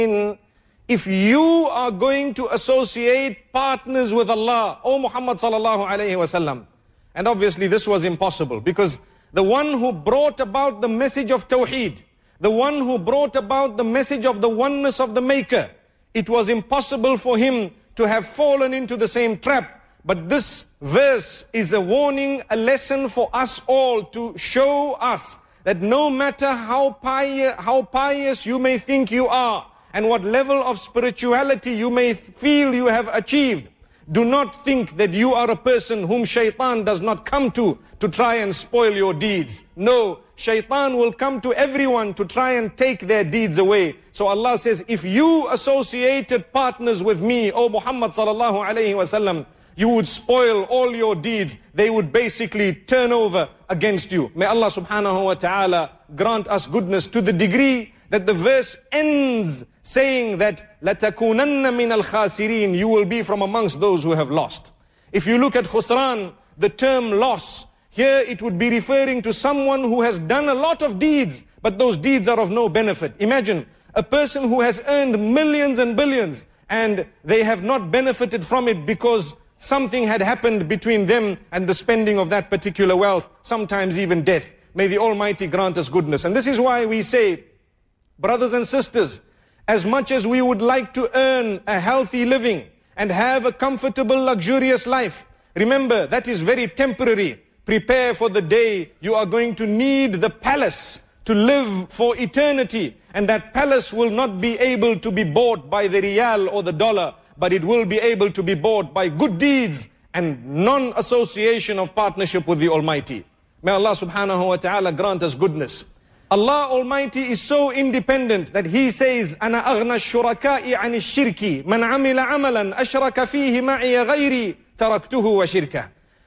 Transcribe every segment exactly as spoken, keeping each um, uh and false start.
If you are going to associate partners with Allah, O Muhammad sallallahu alayhi wa sallam, and obviously this was impossible because the one who brought about the message of Tawheed, the one who brought about the message of the oneness of the Maker, it was impossible for him to have fallen into the same trap. But this verse is a warning, a lesson for us all to show us that no matter how pious, how pious you may think you are, and what level of spirituality you may feel you have achieved, do not think that you are a person whom shaitan does not come to, to try and spoil your deeds. No, shaitan will come to everyone to try and take their deeds away. So Allah says, if you associated partners with me, O Muhammad sallallahu alayhi wa sallam, you would spoil all your deeds. They would basically turn over against you. May Allah subhanahu wa ta'ala grant us goodness to the degree that the verse ends saying that لَتَكُونَنَّ مِنَ الْخَاسِرِينَ, you will be from amongst those who have lost. If you look at khusran, the term loss, here it would be referring to someone who has done a lot of deeds, but those deeds are of no benefit. Imagine a person who has earned millions and billions, and they have not benefited from it because something had happened between them and the spending of that particular wealth, sometimes even death. May the Almighty grant us goodness. And this is why we say, brothers and sisters, as much as we would like to earn a healthy living and have a comfortable, luxurious life, remember that is very temporary. Prepare for the day you are going to need the palace to live for eternity. And that palace will not be able to be bought by the riyal or the dollar, but it will be able to be bought by good deeds and non-association of partnership with the Almighty. May Allah subhanahu wa ta'ala grant us goodness. Allah Almighty is so independent that He says, أَنَا أَغْنَى الشُّرَكَاءِ عَنِ الشِّرْكِ مَنْ عَمِلَ عَمَلًا أَشْرَكَ فِيهِ مَعِيَ غَيْرِي تَرَكْتُهُ وَشِرْكَهُ.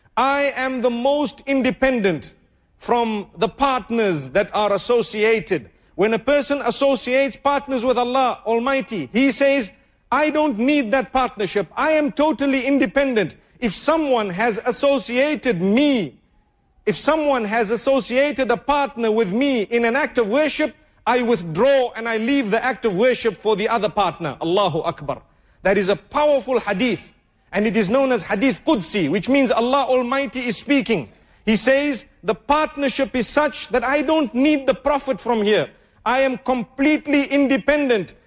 I am the most independent from the partners that are associated. When a person associates partners with Allah Almighty, he says, I don't need that partnership. I am totally independent. If someone has associated me, if someone has associated a partner with me in an act of worship, I withdraw and I leave the act of worship for the other partner. Allahu Akbar. That is a powerful hadith. And it is known as Hadith Qudsi, which means Allah Almighty is speaking. He says, the partnership is such that I don't need the Prophet from here. I am completely independent.